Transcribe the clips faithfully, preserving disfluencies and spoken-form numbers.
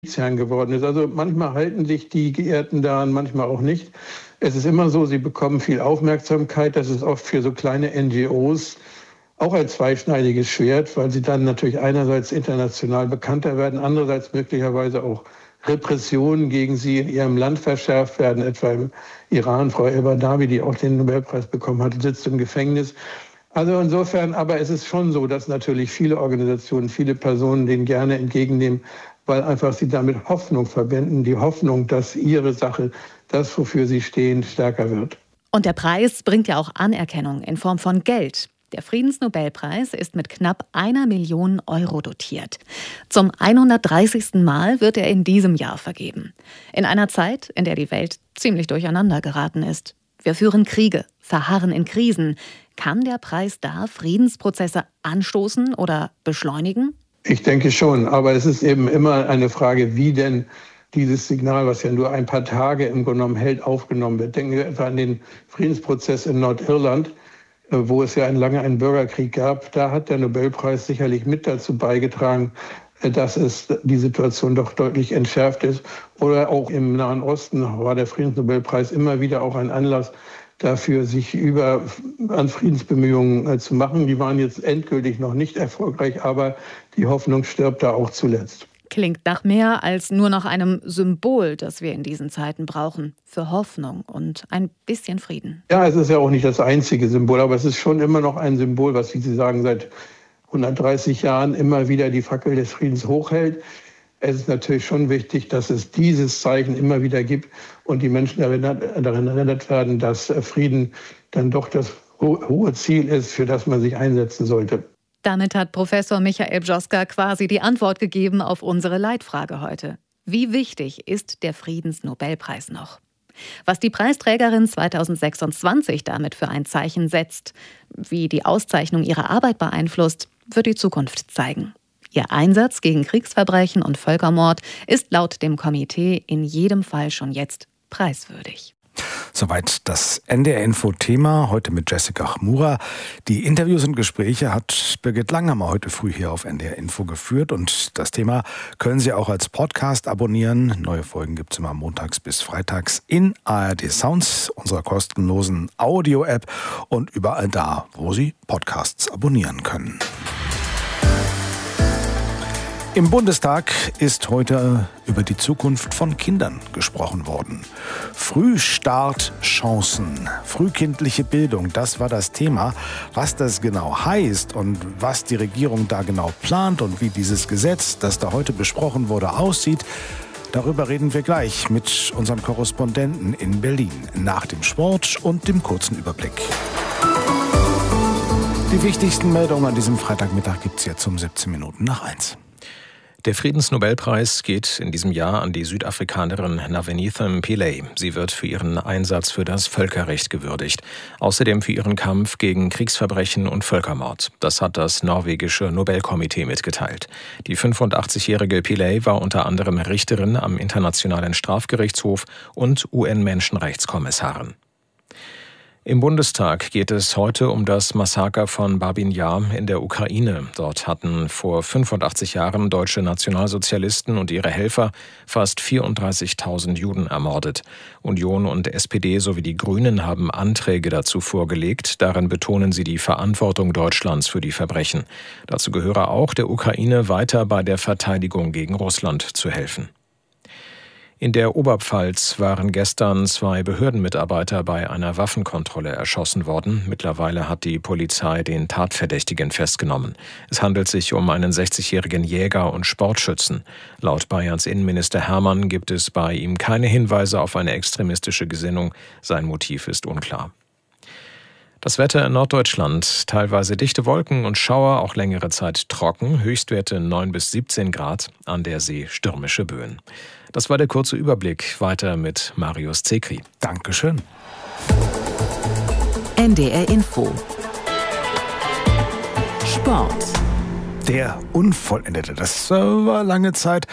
Kriegsherrn geworden ist. Also manchmal halten sich die Geehrten daran, manchmal auch nicht. Es ist immer so, sie bekommen viel Aufmerksamkeit. Das ist oft für so kleine N G Os auch ein zweischneidiges Schwert, weil sie dann natürlich einerseits international bekannter werden, andererseits möglicherweise auch Repressionen gegen sie in ihrem Land verschärft werden, etwa im Iran. Frau El-Badawi, die auch den Nobelpreis bekommen hat, sitzt im Gefängnis. Also insofern, aber es ist schon so, dass natürlich viele Organisationen, viele Personen den gerne entgegennehmen, weil einfach sie damit Hoffnung verbinden, die Hoffnung, dass ihre Sache, das, wofür sie stehen, stärker wird. Und der Preis bringt ja auch Anerkennung in Form von Geld. Der Friedensnobelpreis ist mit knapp einer Million Euro dotiert. Zum hundertdreißigsten Mal wird er in diesem Jahr vergeben. In einer Zeit, in der die Welt ziemlich durcheinander geraten ist. Wir führen Kriege, verharren in Krisen. Kann der Preis da Friedensprozesse anstoßen oder beschleunigen? Ich denke schon, aber es ist eben immer eine Frage, wie denn dieses Signal, was ja nur ein paar Tage im Grunde genommen hält, aufgenommen wird. Denken wir etwa an den Friedensprozess in Nordirland, wo es ja lange einen Bürgerkrieg gab. Da hat der Nobelpreis sicherlich mit dazu beigetragen, dass es die Situation doch deutlich entschärft ist. Oder auch im Nahen Osten war der Friedensnobelpreis immer wieder auch ein Anlass dafür, sich über an Friedensbemühungen äh, zu machen. Die waren jetzt endgültig noch nicht erfolgreich, aber die Hoffnung stirbt da auch zuletzt. Klingt nach mehr als nur nach einem Symbol, das wir in diesen Zeiten brauchen, für Hoffnung und ein bisschen Frieden. Ja, es ist ja auch nicht das einzige Symbol, aber es ist schon immer noch ein Symbol, was, wie Sie sagen, seit hundertdreißig Jahren immer wieder die Fackel des Friedens hochhält. Es ist natürlich schon wichtig, dass es dieses Zeichen immer wieder gibt und die Menschen daran erinnert werden, dass Frieden dann doch das hohe Ziel ist, für das man sich einsetzen sollte. Damit hat Professor Michael Bjoska quasi die Antwort gegeben auf unsere Leitfrage heute. Wie wichtig ist der Friedensnobelpreis noch? Was die Preisträgerin zweitausendsechsundzwanzig damit für ein Zeichen setzt, wie die Auszeichnung ihre Arbeit beeinflusst, wird die Zukunft zeigen. Ihr Einsatz gegen Kriegsverbrechen und Völkermord ist laut dem Komitee in jedem Fall schon jetzt preiswürdig. Soweit das N D R-Info-Thema, heute mit Jessica Chmura. Die Interviews und Gespräche hat Birgit Langhammer heute früh hier auf N D R-Info geführt. Und das Thema können Sie auch als Podcast abonnieren. Neue Folgen gibt es immer montags bis freitags in A R D Sounds, unserer kostenlosen Audio-App und überall da, wo Sie Podcasts abonnieren können. Im Bundestag ist heute über die Zukunft von Kindern gesprochen worden. Frühstartchancen, frühkindliche Bildung, das war das Thema. Was das genau heißt und was die Regierung da genau plant und wie dieses Gesetz, das da heute besprochen wurde, aussieht, darüber reden wir gleich mit unseren Korrespondenten in Berlin nach dem Sport und dem kurzen Überblick. Die wichtigsten Meldungen an diesem Freitagmittag gibt es jetzt um siebzehn Minuten nach eins. Der Friedensnobelpreis geht in diesem Jahr an die Südafrikanerin Navenithem Pillay. Sie wird für ihren Einsatz für das Völkerrecht gewürdigt. Außerdem für ihren Kampf gegen Kriegsverbrechen und Völkermord. Das hat das norwegische Nobelkomitee mitgeteilt. Die fünfundachtzigjährige Pillay war unter anderem Richterin am Internationalen Strafgerichtshof und U N-Menschenrechtskommissarin. Im Bundestag geht es heute um das Massaker von Babin Jar in der Ukraine. Dort hatten vor fünfundachtzig Jahren deutsche Nationalsozialisten und ihre Helfer fast vierunddreißigtausend Juden ermordet. Union und S P D sowie die Grünen haben Anträge dazu vorgelegt. Darin betonen sie die Verantwortung Deutschlands für die Verbrechen. Dazu gehöre auch, der Ukraine weiter bei der Verteidigung gegen Russland zu helfen. In der Oberpfalz waren gestern zwei Behördenmitarbeiter bei einer Waffenkontrolle erschossen worden. Mittlerweile hat die Polizei den Tatverdächtigen festgenommen. Es handelt sich um einen sechzigjährigen Jäger und Sportschützen. Laut Bayerns Innenminister Hermann gibt es bei ihm keine Hinweise auf eine extremistische Gesinnung. Sein Motiv ist unklar. Das Wetter in Norddeutschland, teilweise dichte Wolken und Schauer, auch längere Zeit trocken, Höchstwerte neun bis siebzehn Grad, an der See stürmische Böen. Das war der kurze Überblick, weiter mit Marius Zekri. Dankeschön. N D R Info. Sport. Der Unvollendete, das war lange Zeit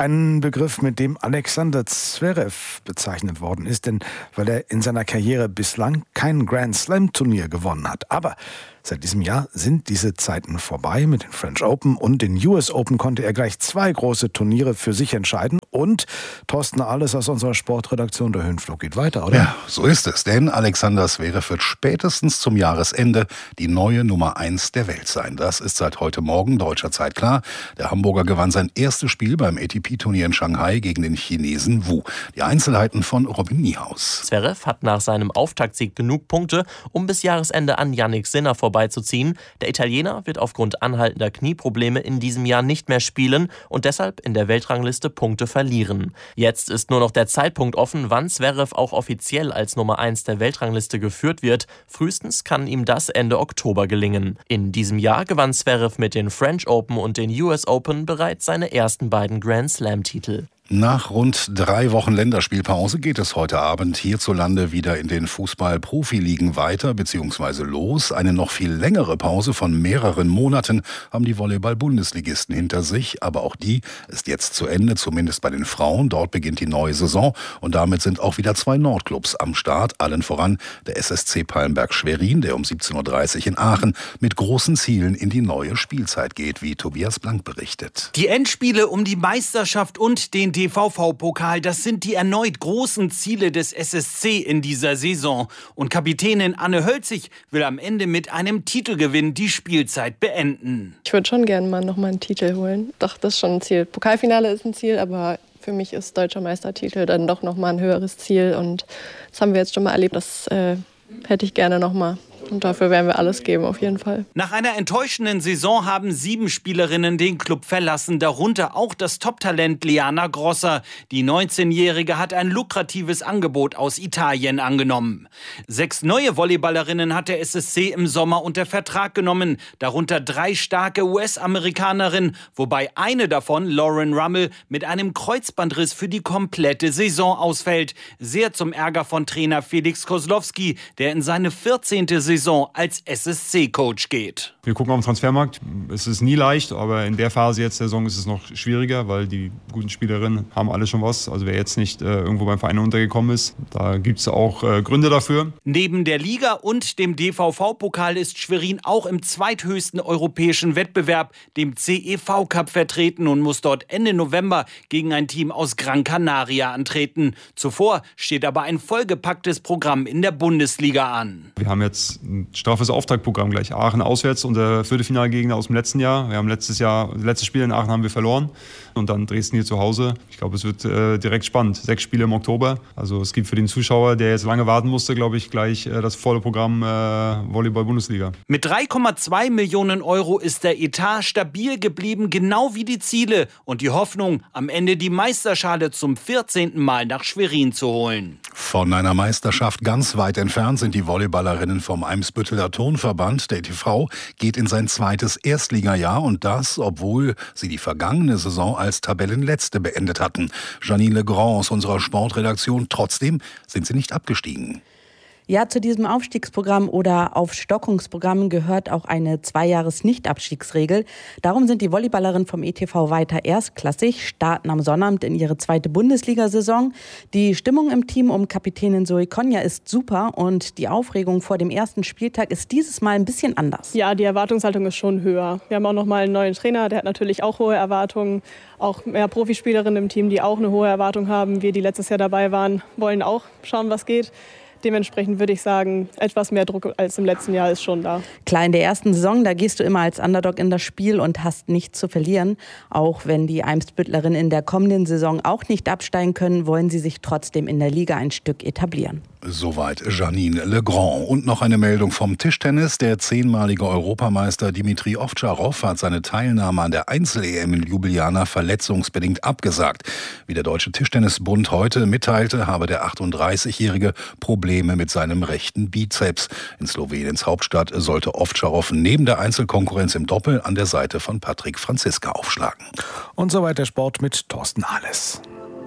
Ein Begriff, mit dem Alexander Zverev bezeichnet worden ist, denn weil er in seiner Karriere bislang kein Grand Slam Turnier gewonnen hat. Aber seit diesem Jahr sind diese Zeiten vorbei. Mit den French Open und den U S Open konnte er gleich zwei große Turniere für sich entscheiden. Und Thorsten Ahles aus unserer Sportredaktion, der Höhenflug geht weiter, oder? Ja, so ist es. Denn Alexander Zverev wird spätestens zum Jahresende die neue Nummer eins der Welt sein. Das ist seit heute Morgen deutscher Zeit klar. Der Hamburger gewann sein erstes Spiel beim A T P-Turnier in Shanghai gegen den Chinesen Wu. Die Einzelheiten von Robin Niehaus. Zverev hat nach seinem Auftaktsieg genug Punkte, um bis Jahresende an Jannik Sinner vorbeizuziehen. Der Italiener wird aufgrund anhaltender Knieprobleme in diesem Jahr nicht mehr spielen und deshalb in der Weltrangliste Punkte verlieren. Jetzt ist nur noch der Zeitpunkt offen, wann Zverev auch offiziell als Nummer eins der Weltrangliste geführt wird. Frühestens kann ihm das Ende Oktober gelingen. In diesem Jahr gewann Zverev mit den French Open und den U S Open bereits seine ersten beiden Grand Slam-Titel. Nach rund drei Wochen Länderspielpause geht es heute Abend hierzulande wieder in den Fußball-Profiligen weiter bzw. los. Eine noch viel längere Pause von mehreren Monaten haben die Volleyball-Bundesligisten hinter sich. Aber auch die ist jetzt zu Ende, zumindest bei den Frauen. Dort beginnt die neue Saison und damit sind auch wieder zwei Nordclubs am Start. Allen voran der S S C Pallenberg-Schwerin, der um siebzehn Uhr dreißig in Aachen mit großen Zielen in die neue Spielzeit geht, wie Tobias Blank berichtet. Die Endspiele um die Meisterschaft und den D V V-Pokal, das sind die erneut großen Ziele des S S C in dieser Saison. Und Kapitänin Anne Hölzig will am Ende mit einem Titelgewinn die Spielzeit beenden. Ich würde schon gerne mal noch mal einen Titel holen. Doch, das ist schon ein Ziel. Pokalfinale ist ein Ziel, aber für mich ist deutscher Meistertitel dann doch noch mal ein höheres Ziel. Und das haben wir jetzt schon mal erlebt. Das äh, hätte ich gerne noch mal. Und dafür werden wir alles geben, auf jeden Fall. Nach einer enttäuschenden Saison haben sieben Spielerinnen den Club verlassen, darunter auch das Top-Talent Liana Grosser. Die neunzehnjährige hat ein lukratives Angebot aus Italien angenommen. Sechs neue Volleyballerinnen hat der S S C im Sommer unter Vertrag genommen, darunter drei starke U S-Amerikanerinnen, wobei eine davon, Lauren Rummel, mit einem Kreuzbandriss für die komplette Saison ausfällt. Sehr zum Ärger von Trainer Felix Kozlowski, der in seine vierzehnte Saison als S S C-Coach geht. Wir gucken auf den Transfermarkt. Es ist nie leicht, aber in der Phase jetzt der Saison ist es noch schwieriger, weil die guten Spielerinnen haben alle schon was. Also wer jetzt nicht äh, irgendwo beim Verein untergekommen ist, da gibt es auch äh, Gründe dafür. Neben der Liga und dem D V V-Pokal ist Schwerin auch im zweithöchsten europäischen Wettbewerb, dem C E V-Cup, vertreten und muss dort Ende November gegen ein Team aus Gran Canaria antreten. Zuvor steht aber ein vollgepacktes Programm in der Bundesliga an. Wir haben jetzt ein straffes Auftaktprogramm gleich. Aachen auswärts, unser Viertelfinalgegner aus dem letzten Jahr. Wir haben letztes Jahr, das letzte Spiel in Aachen haben wir verloren. Und dann Dresden hier zu Hause. Ich glaube, es wird äh, direkt spannend. Sechs Spiele im Oktober. Also es gibt für den Zuschauer, der jetzt lange warten musste, glaube ich, gleich äh, das volle Programm äh, Volleyball-Bundesliga. Mit drei Komma zwei Millionen Euro ist der Etat stabil geblieben, genau wie die Ziele. Und die Hoffnung, am Ende die Meisterschale zum vierzehnten Mal nach Schwerin zu holen. Von einer Meisterschaft ganz weit entfernt sind die Volleyballerinnen vom Eimsbütteler Turnverband. Der E T V geht in sein zweites Erstligajahr und das, obwohl sie die vergangene Saison als Tabellenletzte beendet hatten. Janine Legrand aus unserer Sportredaktion. Trotzdem sind sie nicht abgestiegen. Ja, zu diesem Aufstiegsprogramm oder Aufstockungsprogramm gehört auch eine Zweijahres-Nicht-Abstiegsregel. Darum sind die Volleyballerinnen vom E T V weiter erstklassig, starten am Sonnabend in ihre zweite Bundesliga-Saison. Die Stimmung im Team um Kapitänin Zoe Konja ist super und die Aufregung vor dem ersten Spieltag ist dieses Mal ein bisschen anders. Ja, die Erwartungshaltung ist schon höher. Wir haben auch noch mal einen neuen Trainer, der hat natürlich auch hohe Erwartungen. Auch mehr Profispielerinnen im Team, die auch eine hohe Erwartung haben. Wir, die letztes Jahr dabei waren, wollen auch schauen, was geht. Dementsprechend würde ich sagen, etwas mehr Druck als im letzten Jahr ist schon da. Klar, in der ersten Saison, da gehst du immer als Underdog in das Spiel und hast nichts zu verlieren. Auch wenn die Eimsbüttlerinnen in der kommenden Saison auch nicht absteigen können, wollen sie sich trotzdem in der Liga ein Stück etablieren. Soweit Janine Legrand. Und noch eine Meldung vom Tischtennis. Der zehnmalige Europameister Dimitri Ovtcharov hat seine Teilnahme an der Einzel-E M in Ljubljana verletzungsbedingt abgesagt. Wie der Deutsche Tischtennisbund heute mitteilte, habe der achtunddreißigjährige Probleme mit seinem rechten Bizeps. In Sloweniens Hauptstadt sollte Ovtcharov neben der Einzelkonkurrenz im Doppel an der Seite von Patrick Franziska aufschlagen. Und soweit der Sport mit Thorsten Ahles.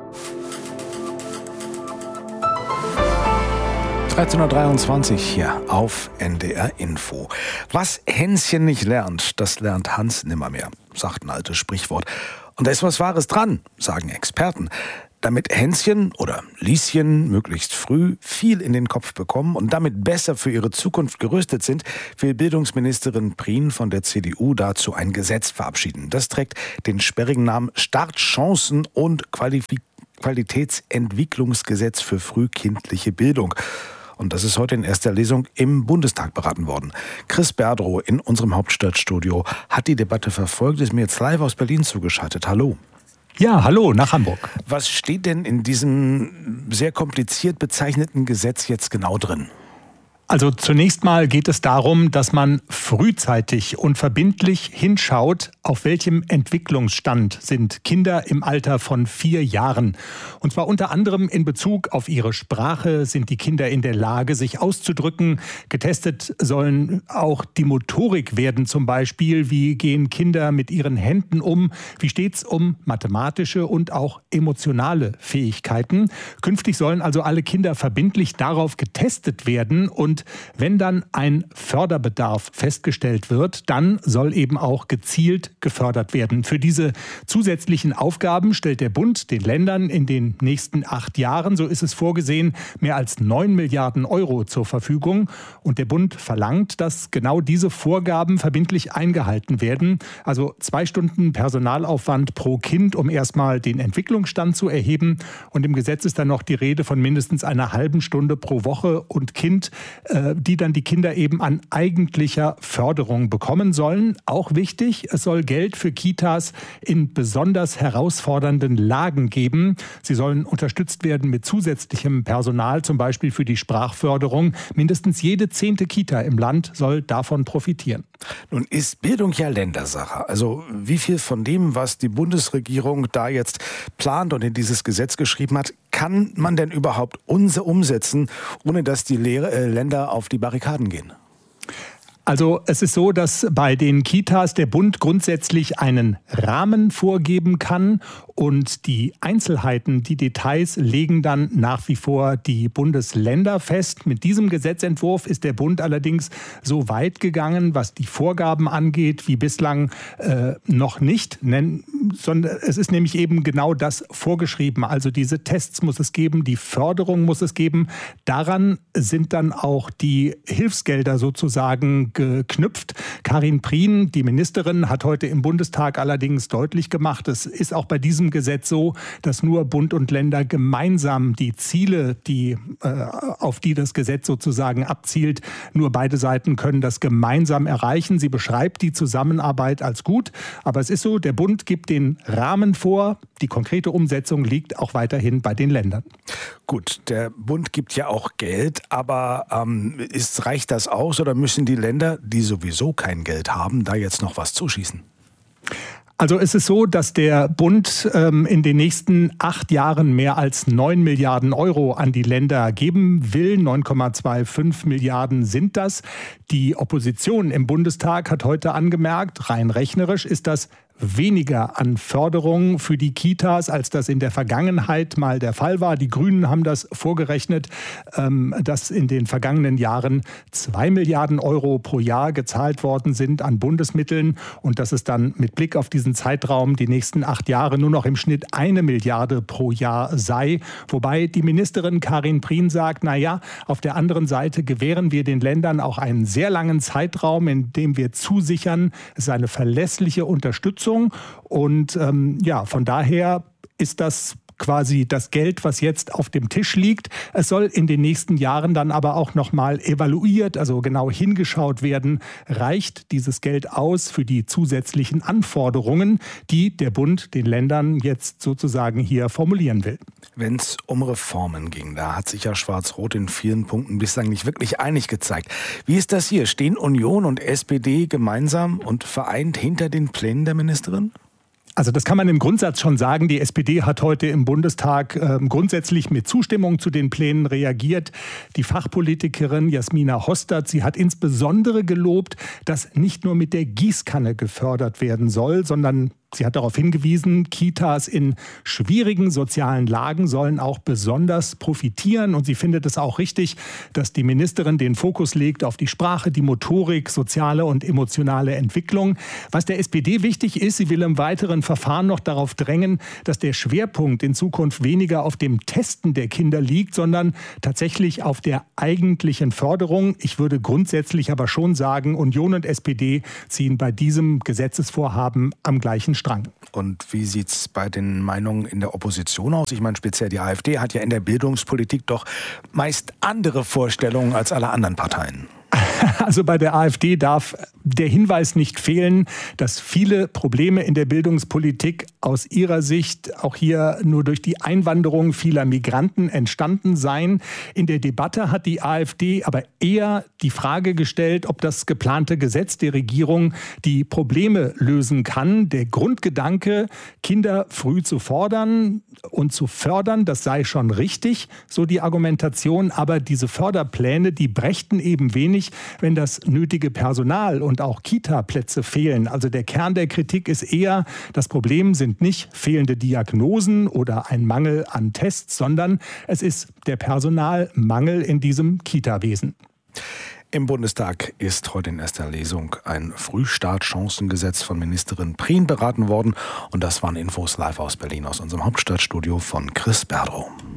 dreizehn Uhr dreiundzwanzig hier auf N D R Info. Was Hänschen nicht lernt, das lernt Hans nimmermehr, sagt ein altes Sprichwort. Und da ist was Wahres dran, sagen Experten. Damit Hänschen oder Lieschen möglichst früh viel in den Kopf bekommen und damit besser für ihre Zukunft gerüstet sind, will Bildungsministerin Prien von der C D U dazu ein Gesetz verabschieden. Das trägt den sperrigen Namen Startchancen- und Qualifik- Qualitätsentwicklungsgesetz für frühkindliche Bildung. Und das ist heute in erster Lesung im Bundestag beraten worden. Chris Berdrow in unserem Hauptstadtstudio hat die Debatte verfolgt, ist mir jetzt live aus Berlin zugeschaltet. Hallo. Ja, hallo, nach Hamburg. Was steht denn in diesem sehr kompliziert bezeichneten Gesetz jetzt genau drin? Also zunächst mal geht es darum, dass man frühzeitig und verbindlich hinschaut, auf welchem Entwicklungsstand sind Kinder im Alter von vier Jahren. Und zwar unter anderem in Bezug auf ihre Sprache, sind die Kinder in der Lage, sich auszudrücken. Getestet sollen auch die Motorik werden zum Beispiel. Wie gehen Kinder mit ihren Händen um? Wie steht es um mathematische und auch emotionale Fähigkeiten? Künftig sollen also alle Kinder verbindlich darauf getestet werden und wenn dann ein Förderbedarf festgestellt wird, dann soll eben auch gezielt gefördert werden. Für diese zusätzlichen Aufgaben stellt der Bund den Ländern in den nächsten acht Jahren, so ist es vorgesehen, mehr als neun Milliarden Euro zur Verfügung. Und der Bund verlangt, dass genau diese Vorgaben verbindlich eingehalten werden. Also zwei Stunden Personalaufwand pro Kind, um erstmal den Entwicklungsstand zu erheben. Und im Gesetz ist dann noch die Rede von mindestens einer halben Stunde pro Woche und Kind, die dann die Kinder eben an eigentlicher Förderung bekommen sollen. Auch wichtig, es soll Geld für Kitas in besonders herausfordernden Lagen geben. Sie sollen unterstützt werden mit zusätzlichem Personal, zum Beispiel für die Sprachförderung. Mindestens jede zehnte Kita im Land soll davon profitieren. Nun ist Bildung ja Ländersache. Also wie viel von dem, was die Bundesregierung da jetzt plant und in dieses Gesetz geschrieben hat, kann man denn überhaupt umsetzen, ohne dass die Länder auf die Barrikaden gehen? Also es ist so, dass bei den Kitas der Bund grundsätzlich einen Rahmen vorgeben kann und die Einzelheiten, die Details legen dann nach wie vor die Bundesländer fest. Mit diesem Gesetzentwurf ist der Bund allerdings so weit gegangen, was die Vorgaben angeht, wie bislang äh, noch nicht. Nenn, sondern es ist nämlich eben genau das vorgeschrieben. Also diese Tests muss es geben, die Förderung muss es geben. Daran sind dann auch die Hilfsgelder sozusagen geknüpft. Karin Prien, die Ministerin, hat heute im Bundestag allerdings deutlich gemacht, es ist auch bei diesem Gesetz so, dass nur Bund und Länder gemeinsam die Ziele, die, äh, auf die das Gesetz sozusagen abzielt, nur beide Seiten können das gemeinsam erreichen. Sie beschreibt die Zusammenarbeit als gut, aber es ist so, der Bund gibt den Rahmen vor, die konkrete Umsetzung liegt auch weiterhin bei den Ländern. Gut, der Bund gibt ja auch Geld, aber ähm, ist, reicht das aus oder müssen die Länder, die sowieso kein Geld haben, da jetzt noch was zuschießen? Also es ist so, dass der Bund ähm, in den nächsten acht Jahren mehr als neun Milliarden Euro an die Länder geben will. neun Komma fünfundzwanzig Milliarden sind das. Die Opposition im Bundestag hat heute angemerkt, rein rechnerisch ist das weniger an Förderung für die Kitas, als das in der Vergangenheit mal der Fall war. Die Grünen haben das vorgerechnet, dass in den vergangenen Jahren zwei Milliarden Euro pro Jahr gezahlt worden sind an Bundesmitteln und dass es dann mit Blick auf diesen Zeitraum die nächsten acht Jahre nur noch im Schnitt eine Milliarde pro Jahr sei. Wobei die Ministerin Karin Prien sagt, na ja, auf der anderen Seite gewähren wir den Ländern auch einen sehr langen Zeitraum, in dem wir zusichern, es ist eine verlässliche Unterstützung. Und ähm, ja, von daher ist das quasi das Geld, was jetzt auf dem Tisch liegt. Es soll in den nächsten Jahren dann aber auch nochmal evaluiert, also genau hingeschaut werden, reicht dieses Geld aus für die zusätzlichen Anforderungen, die der Bund den Ländern jetzt sozusagen hier formulieren will. Wenn es um Reformen ging, da hat sich ja Schwarz-Rot in vielen Punkten bislang nicht wirklich einig gezeigt. Wie ist das hier? Stehen Union und S P D gemeinsam und vereint hinter den Plänen der Ministerin? Also das kann man im Grundsatz schon sagen. Die S P D hat heute im Bundestag äh, grundsätzlich mit Zustimmung zu den Plänen reagiert. Die Fachpolitikerin Jasmina Hostert, sie hat insbesondere gelobt, dass nicht nur mit der Gießkanne gefördert werden soll, sondern Sie hat darauf hingewiesen, Kitas in schwierigen sozialen Lagen sollen auch besonders profitieren. Und sie findet es auch richtig, dass die Ministerin den Fokus legt auf die Sprache, die Motorik, soziale und emotionale Entwicklung. Was der S P D wichtig ist, sie will im weiteren Verfahren noch darauf drängen, dass der Schwerpunkt in Zukunft weniger auf dem Testen der Kinder liegt, sondern tatsächlich auf der eigentlichen Förderung. Ich würde grundsätzlich aber schon sagen, Union und S P D ziehen bei diesem Gesetzesvorhaben am gleichen Strang. Und wie sieht es bei den Meinungen in der Opposition aus? Ich meine, speziell die AfD hat ja in der Bildungspolitik doch meist andere Vorstellungen als alle anderen Parteien. Also bei der AfD darf der Hinweis nicht fehlen, dass viele Probleme in der Bildungspolitik aus ihrer Sicht auch hier nur durch die Einwanderung vieler Migranten entstanden seien. In der Debatte hat die AfD aber eher die Frage gestellt, ob das geplante Gesetz der Regierung die Probleme lösen kann. Der Grundgedanke, Kinder früh zu fordern und zu fördern, das sei schon richtig, so die Argumentation. Aber diese Förderpläne, die brächten eben wenig, wenn das nötige Personal und auch Kita-Plätze fehlen. Also der Kern der Kritik ist eher, das Problem sind nicht fehlende Diagnosen oder ein Mangel an Tests, sondern es ist der Personalmangel in diesem Kita-Wesen. Im Bundestag ist heute in erster Lesung ein Frühstartchancengesetz von Ministerin Prien beraten worden. Und das waren Infos live aus Berlin, aus unserem Hauptstadtstudio von Chris Berdrow.